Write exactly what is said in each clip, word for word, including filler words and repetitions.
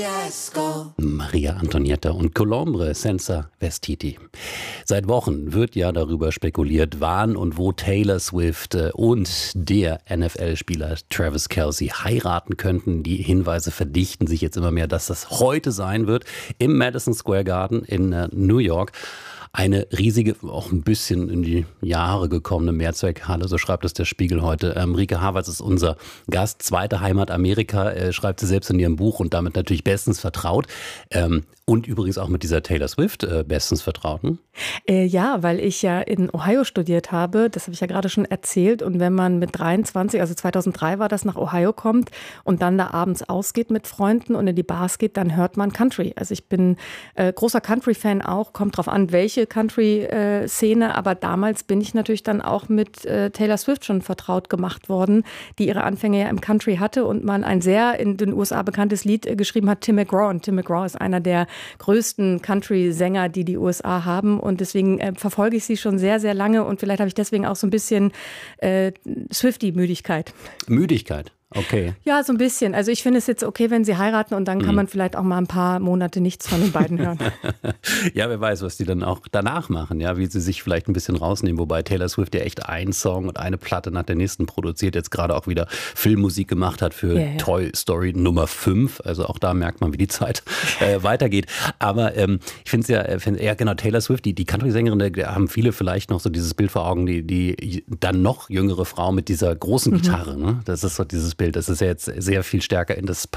Maria Antonietta und Colombre senza vestiti. Seit Wochen wird ja darüber spekuliert, wann und wo Taylor Swift und der N F L-Spieler Travis Kelce heiraten könnten. Die Hinweise verdichten sich jetzt immer mehr, dass das heute sein wird im Madison Square Garden in äh, New York. Eine riesige, auch ein bisschen in die Jahre gekommene Mehrzweckhalle, so schreibt es der Spiegel heute. Ähm, Rike Havertz ist unser Gast, zweite Heimat Amerika, äh, schreibt sie selbst in ihrem Buch und damit natürlich bestens vertraut. Ähm, und übrigens auch mit dieser Taylor Swift äh, bestens vertraut. Hm? Äh, ja, weil ich ja in Ohio studiert habe, das habe ich ja gerade schon erzählt. Und wenn man mit dreiundzwanzig, also zweitausenddrei war das, nach Ohio kommt und dann da abends ausgeht mit Freunden und in die Bars geht, dann hört man Country. Also ich bin äh, großer Country-Fan auch, kommt drauf an, welche Country-Szene, aber damals bin ich natürlich dann auch mit äh, Taylor Swift schon vertraut gemacht worden, die ihre Anfänge ja im Country hatte und man ein sehr in den U S A bekanntes Lied äh, geschrieben hat, Tim McGraw. Und Tim McGraw ist einer der größten Country-Sänger, die die U S A haben und deswegen äh, verfolge ich sie schon sehr, sehr lange und vielleicht habe ich deswegen auch so ein bisschen äh, Swiftie-Müdigkeit. Müdigkeit? Okay. Ja, so ein bisschen. Also ich finde es jetzt okay, wenn sie heiraten und dann kann mhm. man vielleicht auch mal ein paar Monate nichts von den beiden hören. Ja, wer weiß, was die dann auch danach machen, ja, wie sie sich vielleicht ein bisschen rausnehmen. Wobei Taylor Swift ja echt einen Song und eine Platte nach der nächsten produziert, jetzt gerade auch wieder Filmmusik gemacht hat für yeah, yeah. Toy Story Nummer fünf. Also auch da merkt man, wie die Zeit äh, weitergeht. Aber ähm, ich finde es ja, find, ja genau, Taylor Swift, die, die Country-Sängerin, da, da haben viele vielleicht noch so dieses Bild vor Augen, die, die dann noch jüngere Frau mit dieser großen Gitarre, mhm. ne? Das ist so dieses Bild. Das ist ja jetzt sehr viel stärker in das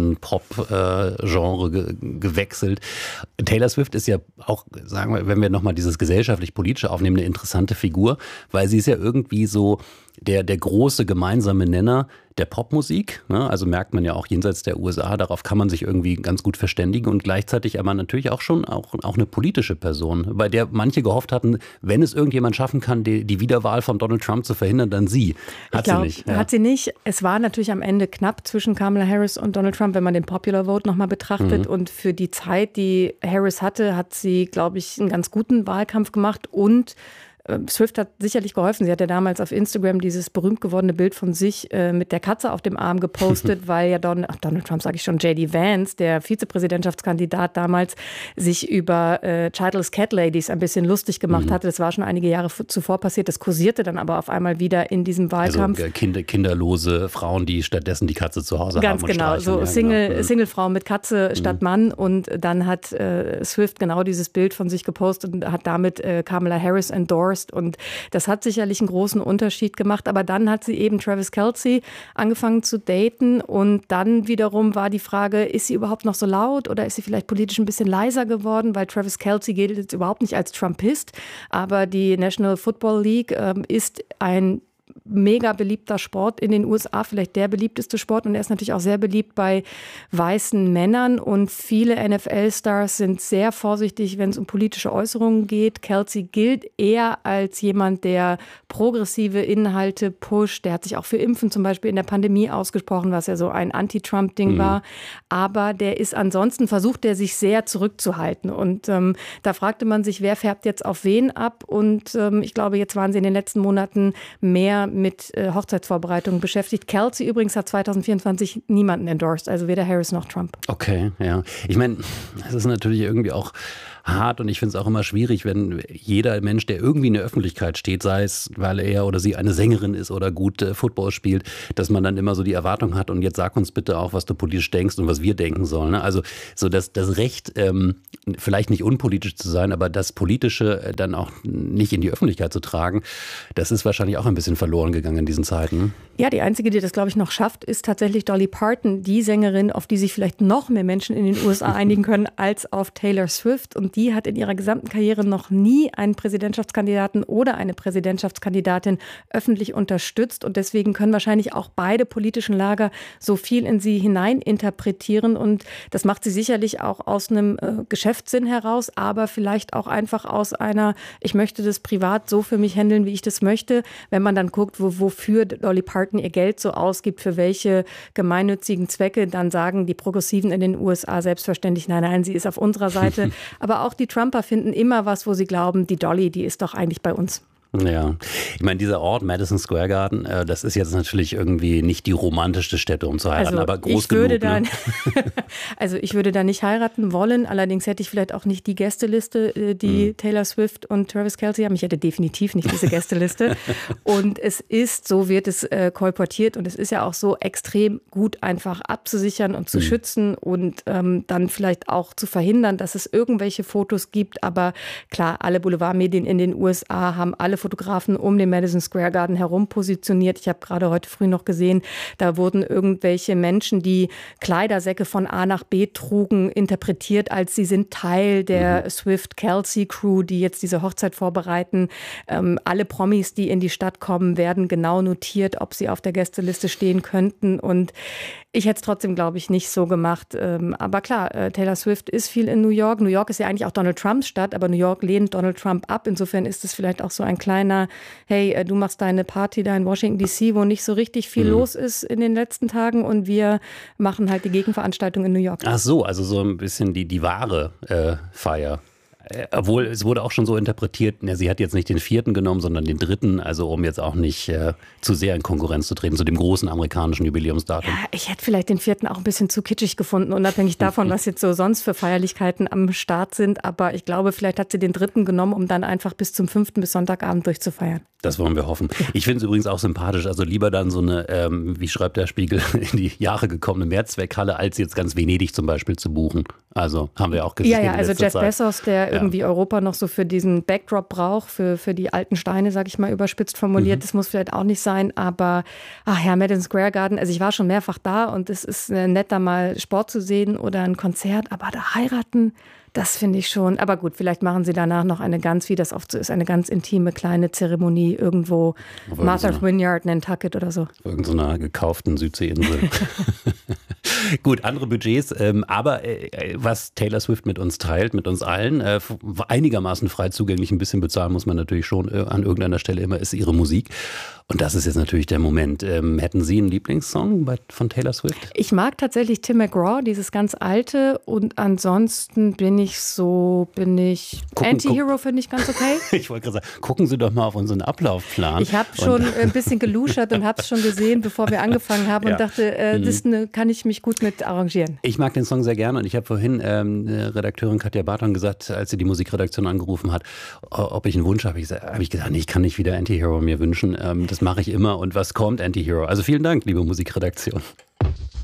Pailletten-Pop-Genre ge- gewechselt. Taylor Swift ist ja auch, sagen wir, wenn wir nochmal dieses gesellschaftlich-politische aufnehmen, eine interessante Figur, weil sie ist ja irgendwie so der, der große gemeinsame Nenner der Popmusik, ne? Also merkt man ja auch jenseits der U S A, darauf kann man sich irgendwie ganz gut verständigen und gleichzeitig aber natürlich auch schon auch, auch eine politische Person, bei der manche gehofft hatten, wenn es irgendjemand schaffen kann, die, die Wiederwahl von Donald Trump zu verhindern, dann sie. Hat ich glaub, sie nicht. Ja. Hat sie nicht. Es war natürlich am Ende knapp zwischen Kamala Harris und Donald Trump, wenn man den Popular Vote nochmal betrachtet. Mhm. Und für die Zeit, die Harris hatte, hat sie, glaube ich, einen ganz guten Wahlkampf gemacht und Swift hat sicherlich geholfen. Sie hat ja damals auf Instagram dieses berühmt gewordene Bild von sich äh, mit der Katze auf dem Arm gepostet, weil ja Don, ach, Donald Trump, sage ich schon, J D Vance, der Vizepräsidentschaftskandidat damals, sich über äh, Childless Cat Ladies ein bisschen lustig gemacht mhm. hatte. Das war schon einige Jahre f- zuvor passiert. Das kursierte dann aber auf einmal wieder in diesem Wahlkampf. Also Kinder, kinderlose Frauen, die stattdessen die Katze zu Hause Ganz haben. Ganz genau, so ja, Single, genau. Singlefrau mit Katze statt mhm. Mann. Und dann hat äh, Swift genau dieses Bild von sich gepostet und hat damit äh, Kamala Harris endorsed. Und das hat sicherlich einen großen Unterschied gemacht. Aber dann hat sie eben Travis Kelce angefangen zu daten. Und dann wiederum war die Frage, ist sie überhaupt noch so laut oder ist sie vielleicht politisch ein bisschen leiser geworden? Weil Travis Kelce gilt jetzt überhaupt nicht als Trumpist. Aber die National Football League ähm, ist ein mega beliebter Sport in den U S A, vielleicht der beliebteste Sport und er ist natürlich auch sehr beliebt bei weißen Männern und viele N F L-Stars sind sehr vorsichtig, wenn es um politische Äußerungen geht. Kelce gilt eher als jemand, der progressive Inhalte pusht. Der hat sich auch für Impfen zum Beispiel in der Pandemie ausgesprochen, was ja so ein Anti-Trump-Ding mhm. war. Aber der ist ansonsten, versucht er sich sehr zurückzuhalten und ähm, da fragte man sich, wer färbt jetzt auf wen ab und ähm, ich glaube, jetzt waren sie in den letzten Monaten mehr mit äh, Hochzeitsvorbereitungen beschäftigt. Kelce übrigens hat zwanzig vierundzwanzig niemanden endorsed, also weder Harris noch Trump. Okay, ja. Ich meine, es ist natürlich irgendwie auch hart und ich finde es auch immer schwierig, wenn jeder Mensch, der irgendwie in der Öffentlichkeit steht, sei es, weil er oder sie eine Sängerin ist oder gut äh, Football spielt, dass man dann immer so die Erwartung hat und jetzt sag uns bitte auch, was du politisch denkst und was wir denken sollen. Ne? Also so das, das Recht, ähm, vielleicht nicht unpolitisch zu sein, aber das Politische dann auch nicht in die Öffentlichkeit zu tragen, das ist wahrscheinlich auch ein bisschen verloren gegangen in diesen Zeiten. Ja, die einzige, die das, glaube ich, noch schafft, ist tatsächlich Dolly Parton, die Sängerin, auf die sich vielleicht noch mehr Menschen in den U S A einigen können als auf Taylor Swift. Und die hat in ihrer gesamten Karriere noch nie einen Präsidentschaftskandidaten oder eine Präsidentschaftskandidatin öffentlich unterstützt. Und deswegen können wahrscheinlich auch beide politischen Lager so viel in sie hineininterpretieren. Und das macht sie sicherlich auch aus einem äh, Geschäftssinn heraus, aber vielleicht auch einfach aus einer, ich möchte das privat so für mich handeln, wie ich das möchte. Wenn man dann guckt, wo, wofür Dolly Parton ihr Geld so ausgibt, für welche gemeinnützigen Zwecke, dann sagen die Progressiven in den U S A selbstverständlich, nein, nein, sie ist auf unserer Seite. Aber auch die Trumper finden immer was, wo sie glauben, die Dolly, die ist doch eigentlich bei uns. Ja, ich meine, dieser Ort Madison Square Garden, äh, das ist jetzt natürlich irgendwie nicht die romantischste Stätte, um zu heiraten, also aber groß ich würde genug. Da, ne? Also ich würde da nicht heiraten wollen, allerdings hätte ich vielleicht auch nicht die Gästeliste, die hm. Taylor Swift und Travis Kelce haben. Ich hätte definitiv nicht diese Gästeliste. Und es ist, so wird es äh, kolportiert und es ist ja auch so extrem gut einfach abzusichern und zu hm. schützen und ähm, dann vielleicht auch zu verhindern, dass es irgendwelche Fotos gibt. Aber klar, alle Boulevardmedien in den U S A haben alle Fotografen um den Madison Square Garden herum positioniert. Ich habe gerade heute früh noch gesehen, da wurden irgendwelche Menschen, die Kleidersäcke von A nach B trugen, interpretiert, als sie sind Teil der mhm. Swift-Kelce-Crew, die jetzt diese Hochzeit vorbereiten. Ähm, alle Promis, die in die Stadt kommen, werden genau notiert, ob sie auf der Gästeliste stehen könnten. Und ich hätte es trotzdem, glaube ich, nicht so gemacht. Ähm, aber klar, äh, Taylor Swift ist viel in New York. New York ist ja eigentlich auch Donald Trumps Stadt, aber New York lehnt Donald Trump ab. Insofern ist es vielleicht auch so ein kleiner, hey, äh, du machst deine Party da in Washington D C, wo nicht so richtig viel mhm. los ist in den letzten Tagen und wir machen halt die Gegenveranstaltung in New York. Ach so, also so ein bisschen die, die wahre äh, Feier. Obwohl, es wurde auch schon so interpretiert, ja, sie hat jetzt nicht den vierten genommen, sondern den dritten, also um jetzt auch nicht äh, zu sehr in Konkurrenz zu treten zu dem großen amerikanischen Jubiläumsdatum. Ja, ich hätte vielleicht den vierten auch ein bisschen zu kitschig gefunden, unabhängig davon, was jetzt so sonst für Feierlichkeiten am Start sind. Aber ich glaube, vielleicht hat sie den dritten genommen, um dann einfach bis zum fünften bis Sonntagabend durchzufeiern. Das wollen wir hoffen. Ja. Ich finde es übrigens auch sympathisch, also lieber dann so eine, ähm, wie schreibt der Spiegel, in die Jahre gekommene Mehrzweckhalle, als jetzt ganz Venedig zum Beispiel zu buchen. Also haben wir auch gesehen. Ja, ja, also Jeff Zeit. Bezos, der ja. irgendwie Europa noch so für diesen Backdrop braucht, für, für die alten Steine, sag ich mal überspitzt formuliert. Mhm. Das muss vielleicht auch nicht sein, aber ach ja, Madison Square Garden, also ich war schon mehrfach da und es ist nett, da mal Sport zu sehen oder ein Konzert, aber da heiraten, das finde ich schon. Aber gut, vielleicht machen sie danach noch eine ganz, wie das oft so ist, eine ganz intime kleine Zeremonie irgendwo, Martha's Vineyard, Nantucket oder so. Auf irgendeiner gekauften Südseeinsel. Gut, andere Budgets, ähm, aber äh, was Taylor Swift mit uns teilt, mit uns allen, äh, einigermaßen frei zugänglich, ein bisschen bezahlen muss man natürlich schon äh, an irgendeiner Stelle immer, ist ihre Musik. Und das ist jetzt natürlich der Moment. Ähm, hätten Sie einen Lieblingssong bei, von Taylor Swift? Ich mag tatsächlich Tim McGraw, dieses ganz alte. Und ansonsten bin ich so, bin ich, gucken, Anti-Hero finde ich ganz okay. Ich wollte gerade sagen, gucken Sie doch mal auf unseren Ablaufplan. Ich habe schon ein bisschen geluschert und habe es schon gesehen, bevor wir angefangen haben ja. und dachte, äh, mhm. das ne, kann ich mich gut mit arrangieren. Ich mag den Song sehr gerne und ich habe vorhin ähm, Redakteurin Katja Barton gesagt, als sie die Musikredaktion angerufen hat, ob ich einen Wunsch habe. Ich, hab ich gesagt, nee, ich kann nicht wieder Anti-Hero mir wünschen. Ähm, das mache ich immer. Und was kommt, Anti-Hero? Also vielen Dank, liebe Musikredaktion.